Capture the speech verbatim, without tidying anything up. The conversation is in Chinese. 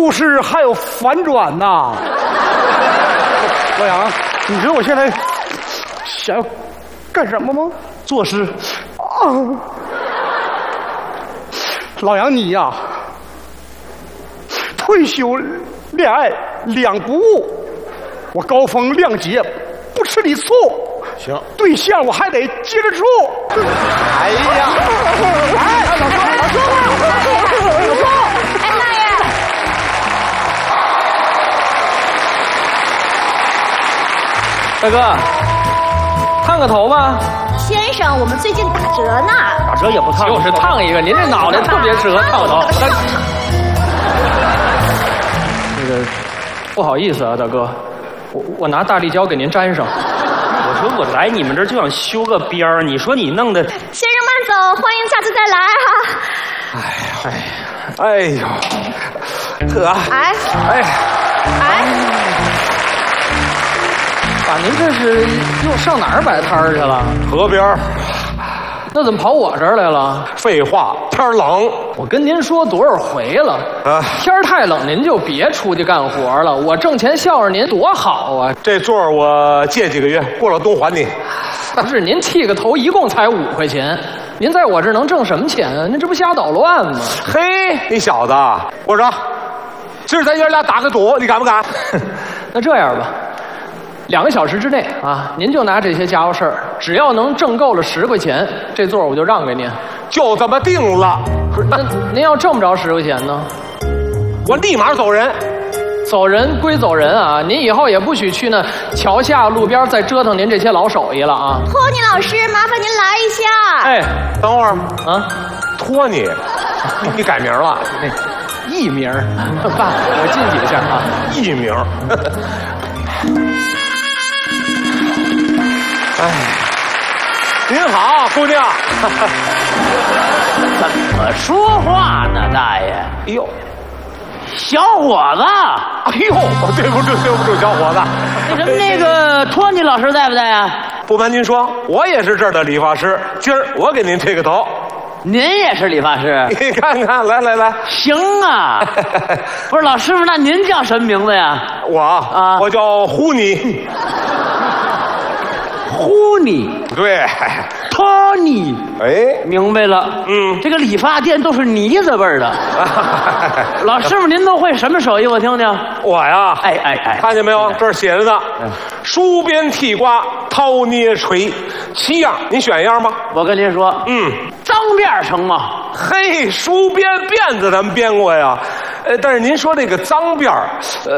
故事还有反转呐！老杨，你知道我现在想要干什么吗？ 作诗。 啊！老杨，你呀，退休恋爱两不误，我高风亮节不吃你醋。 行， 对象我还得接着处。 哎呀， 哎，老周，老周，老周， 哎，大爷， 大哥，烫个头吧。 先生，我们最近打折呢。 打折也不烫， 就是烫一个，您这脑袋特别适合烫个头。那个，不好意思啊，大哥，我我拿大力胶给您粘上。 我说我来你们这儿就想修个边儿，你说你弄的， 先生慢走，欢迎下次再来哈。 哎呀，哎呦，呵， 哎哎， 哎， 爸，您这是又上哪儿摆摊儿去了？ 河边儿。 那怎么跑我这儿来了？ 废话，天儿冷。 我跟您说多少回了， 啊， 天儿太冷，您就别出去干活了。我挣钱孝顺您多好啊！ 这座儿我借几个月，过了冬还你。 不是，您剃个头一共才五块钱，您在我这儿能挣什么钱啊？您这不瞎捣乱吗？ 嘿，你小子，我说，今儿咱爷俩打个赌，你敢不敢？ 那这样吧，两个小时之内啊，您就拿这些家伙事儿，只要能挣够了十块钱，这座我就让给您。 就这么定了。 不是，那您要挣不着十块钱呢？ 我立马走人。 走人归走人啊，您以后也不许去那桥下路边再折腾您这些老手艺了啊！ 托尼老师，麻烦您来一下。 哎， 等会儿啊， 托你，你改名了？ 那艺名儿，爸，我进去一下啊。 艺名。哎，您好，姑娘。 怎么说话呢，大爷？ 哎呦， 小伙子， 哎呦，对不住，对不住，小伙子。 那什么，那个托尼老师在不在啊？ 不瞒您说，我也是这儿的理发师，今儿我给您剃个头。 您也是理发师？ 你看看，来来来， 行啊。不是老师傅，那您叫什么名字呀？ 我啊，我叫呼尼。 呼尼， 对， 托尼， 哎， 明白了。 嗯， 这个理发店都是呢子味儿的。老师傅，您都会什么手艺？我听听。 我呀， 哎哎哎， 看见没有？这儿写着呢，梳边剃刮、掏捏锤，七样，您选一样吗？ 我跟您说， 嗯， 脏辫成吗？ 嘿，梳边辫子咱们编过呀，呃，但是您说这个脏辫儿，呃。